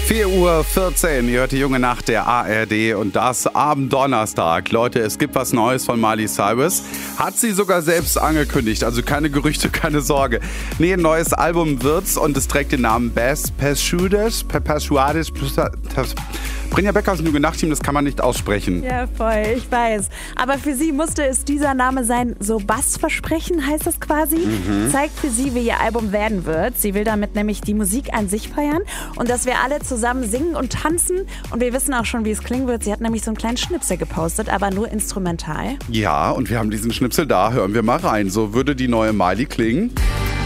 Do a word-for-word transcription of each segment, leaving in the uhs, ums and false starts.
vier Uhr vierzehn, ihr hört die junge Nacht der A R D und das am Donnerstag. Leute, es gibt was Neues von Miley Cyrus. Hat sie sogar selbst angekündigt, also keine Gerüchte, keine Sorge. Nee, ein neues Album wird's und es trägt den Namen Best Persuades. Persuades. Brinja Becker aus dem Junge Nacht Team, das kann man nicht aussprechen. Ja, voll, ich weiß. Aber für sie musste es dieser Name sein, so Bassversprechen heißt das quasi. Mhm. Zeigt für sie, wie ihr Album werden wird. Sie will damit nämlich die Musik an sich feiern und dass wir alle zusammen singen und tanzen. Und wir wissen auch schon, wie es klingen wird. Sie hat nämlich so einen kleinen Schnipsel gepostet, aber nur instrumental. Ja, und wir haben diesen Schnipsel da. Hören wir mal rein. So würde die neue Miley klingen.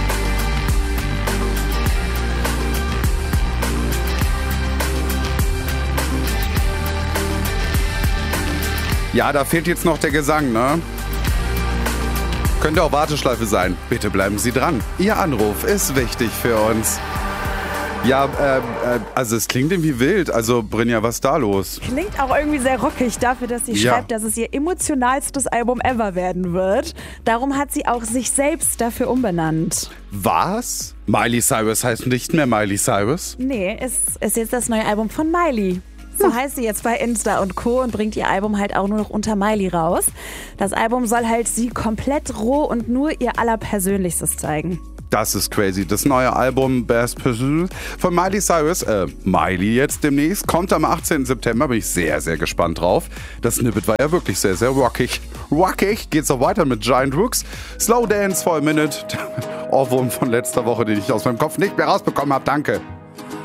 Ja, da fehlt jetzt noch der Gesang, ne? Könnte auch Warteschleife sein. Bitte bleiben Sie dran. Ihr Anruf ist wichtig für uns. Ja, äh, äh, also es klingt irgendwie wild. Also Brinja, was ist da los? Klingt auch irgendwie sehr rockig dafür, dass sie ja. schreibt, dass es ihr emotionalstes Album ever werden wird. Darum hat sie auch sich selbst dafür umbenannt. Was? Miley Cyrus heißt nicht mehr Miley Cyrus? Nee, es ist jetzt das neue Album von Miley. So heißt sie jetzt bei Insta und Co. und bringt ihr Album halt auch nur noch unter Miley raus. Das Album soll halt sie komplett roh und nur ihr Allerpersönlichstes zeigen. Das ist crazy. Das neue Album Best Pursuit von Miley Cyrus, äh, Miley jetzt demnächst, kommt am achtzehnten September. Bin ich sehr, sehr gespannt drauf. Das Snippet war ja wirklich sehr, sehr rockig. Rockig geht's auch weiter mit Giant Rooks. Slow Dance for a Minute. Ohrwurm von letzter Woche, den ich aus meinem Kopf nicht mehr rausbekommen habe. Danke.